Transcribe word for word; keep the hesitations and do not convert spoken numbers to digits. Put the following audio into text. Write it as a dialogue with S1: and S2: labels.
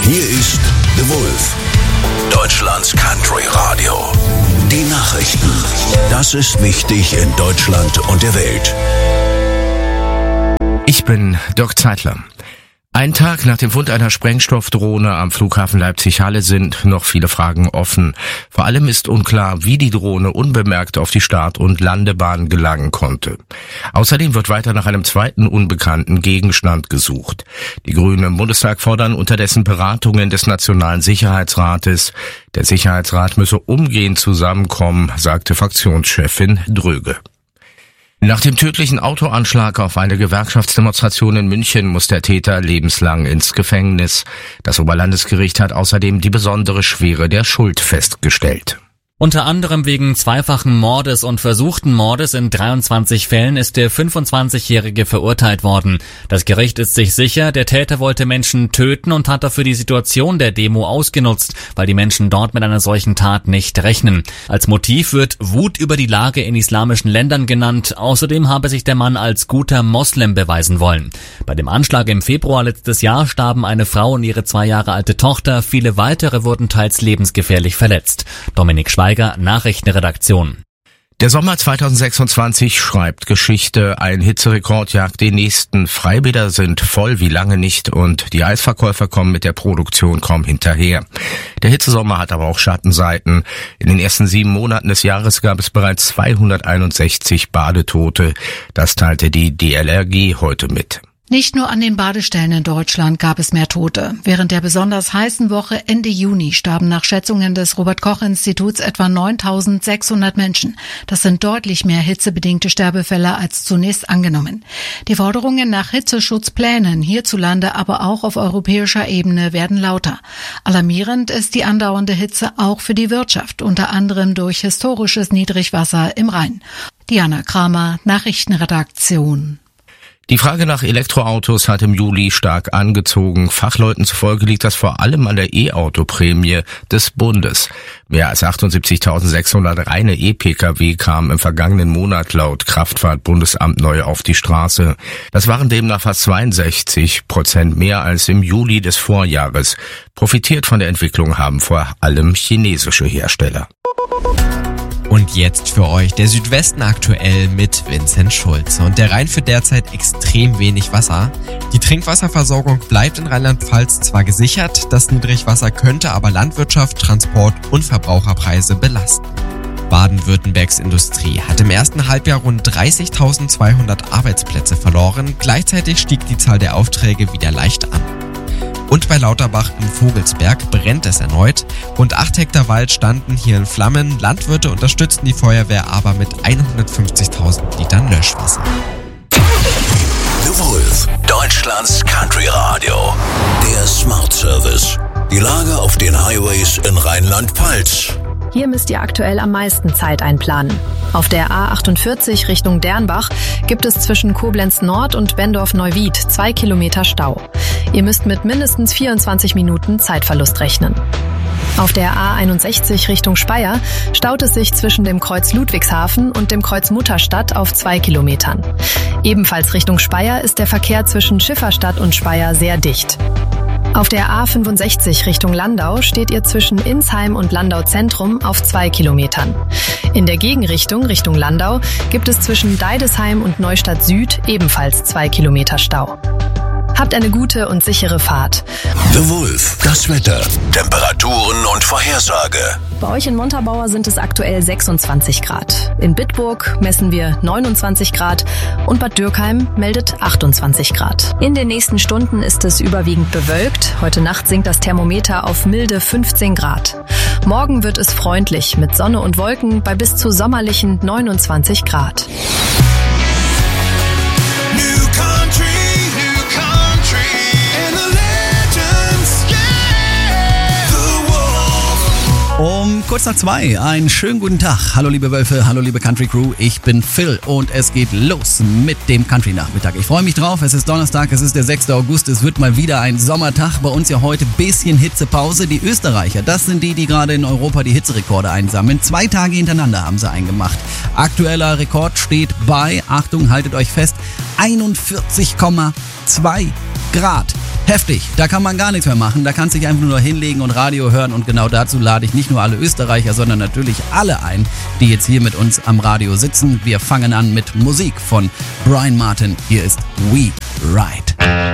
S1: Hier ist The Wolf, Deutschlands Country Radio. Die Nachrichten. Das ist wichtig in Deutschland und der Welt.
S2: Ich bin Dirk Zeitler. Ein Tag nach dem Fund einer Sprengstoffdrohne am Flughafen Leipzig-Halle sind noch viele Fragen offen. Vor allem ist unklar, wie die Drohne unbemerkt auf die Start- und Landebahn gelangen konnte. Außerdem wird weiter nach einem zweiten unbekannten Gegenstand gesucht. Die Grünen im Bundestag fordern unterdessen Beratungen des Nationalen Sicherheitsrates. Der Sicherheitsrat müsse umgehend zusammenkommen, sagte Fraktionschefin Dröge. Nach dem tödlichen Autoanschlag auf eine Gewerkschaftsdemonstration in München muss der Täter lebenslang ins Gefängnis. Das Oberlandesgericht hat außerdem die besondere Schwere der Schuld festgestellt.
S3: Unter anderem wegen zweifachen Mordes und versuchten Mordes in dreiundzwanzig Fällen ist der fünfundzwanzigjährige verurteilt worden. Das Gericht ist sich sicher, der Täter wollte Menschen töten und hat dafür die Situation der Demo ausgenutzt, weil die Menschen dort mit einer solchen Tat nicht rechnen. Als Motiv wird Wut über die Lage in islamischen Ländern genannt. Außerdem habe sich der Mann als guter Moslem beweisen wollen. Bei dem Anschlag im Februar letztes Jahr starben eine Frau und ihre zwei Jahre alte Tochter. Viele weitere wurden teils lebensgefährlich verletzt. Dominik Schweiger, Nachrichtenredaktion.
S2: Der Sommer zweitausendsechsundzwanzig schreibt Geschichte. Ein Hitzerekord jagt den nächsten. Freibäder sind voll wie lange nicht und die Eisverkäufer kommen mit der Produktion kaum hinterher. Der Hitzesommer hat aber auch Schattenseiten. In den ersten sieben Monaten des Jahres gab es bereits zweihunderteinundsechzig Badetote. Das teilte die D L R G heute mit.
S4: Nicht nur an den Badestellen in Deutschland gab es mehr Tote. Während der besonders heißen Woche Ende Juni starben nach Schätzungen des Robert-Koch-Instituts etwa neuntausendsechshundert Menschen. Das sind deutlich mehr hitzebedingte Sterbefälle als zunächst angenommen. Die Forderungen nach Hitzeschutzplänen hierzulande, aber auch auf europäischer Ebene werden lauter. Alarmierend ist die andauernde Hitze auch für die Wirtschaft, unter anderem durch historisches Niedrigwasser im Rhein. Diana Kramer, Nachrichtenredaktion.
S2: Die Frage nach Elektroautos hat im Juli stark angezogen. Fachleuten zufolge liegt das vor allem an der E-Auto-Prämie des Bundes. Mehr als achtundsiebzigtausendsechshundert reine E-Pkw kamen im vergangenen Monat laut Kraftfahrtbundesamt neu auf die Straße. Das waren demnach fast zweiundsechzig Prozent mehr als im Juli des Vorjahres. Profitiert von der Entwicklung haben vor allem chinesische Hersteller.
S5: Und jetzt für euch der Südwesten aktuell mit Vincent Schulze. Und der Rhein führt derzeit extrem wenig Wasser. Die Trinkwasserversorgung bleibt in Rheinland-Pfalz zwar gesichert, das Niedrigwasser könnte aber Landwirtschaft, Transport und Verbraucherpreise belasten. Baden-Württembergs Industrie hat im ersten Halbjahr rund dreißigtausendzweihundert Arbeitsplätze verloren. Gleichzeitig stieg die Zahl der Aufträge wieder leicht an. Und bei Lauterbach im Vogelsberg brennt es erneut. Rund acht Hektar Wald standen hier in Flammen. Landwirte unterstützten die Feuerwehr aber mit hundertfünfzigtausend Litern Löschwasser.
S1: The Wolf, Deutschlands Country Radio. Der Smart Service. Die Lage auf den Highways in Rheinland-Pfalz.
S6: Hier müsst ihr aktuell am meisten Zeit einplanen. Auf der A achtundvierzig Richtung Dernbach gibt es zwischen Koblenz Nord und Bendorf-Neuwied zwei Kilometer Stau. Ihr müsst mit mindestens vierundzwanzig Minuten Zeitverlust rechnen. Auf der A einundsechzig Richtung Speyer staut es sich zwischen dem Kreuz Ludwigshafen und dem Kreuz Mutterstadt auf zwei Kilometern. Ebenfalls Richtung Speyer ist der Verkehr zwischen Schifferstadt und Speyer sehr dicht. Auf der A fünfundsechzig Richtung Landau steht ihr zwischen Insheim und Landau Zentrum auf zwei Kilometern. In der Gegenrichtung Richtung Landau gibt es zwischen Deidesheim und Neustadt Süd ebenfalls zwei Kilometer Stau. Habt eine gute und sichere Fahrt.
S1: The Wolf, das Wetter, Temperaturen und Vorhersage.
S6: Bei euch in Montabaur sind es aktuell sechsundzwanzig Grad. In Bitburg messen wir neunundzwanzig Grad und Bad Dürkheim meldet achtundzwanzig Grad. In den nächsten Stunden ist es überwiegend bewölkt. Heute Nacht sinkt das Thermometer auf milde fünfzehn Grad. Morgen wird es freundlich mit Sonne und Wolken bei bis zu sommerlichen neunundzwanzig Grad.
S7: New country.
S8: Um kurz nach zwei, einen schönen guten Tag. Hallo liebe Wölfe, hallo liebe Country Crew, ich bin Phil und es geht los mit dem Country-Nachmittag. Ich freue mich drauf, es ist Donnerstag, es ist der sechster August, es wird mal wieder ein Sommertag. Bei uns ja heute bisschen Hitzepause. Die Österreicher, das sind die, die gerade in Europa die Hitzerekorde einsammeln. Zwei Tage hintereinander haben sie eingemacht. Aktueller Rekord steht bei, Achtung, haltet euch fest, einundvierzig Komma zwei Grad. Heftig, da kann man gar nichts mehr machen, da kannst du dich einfach nur hinlegen und Radio hören und genau dazu lade ich nicht nur alle Österreicher, sondern natürlich alle ein, die jetzt hier mit uns am Radio sitzen. Wir fangen an mit Musik von Brian Martin, hier ist We Ride.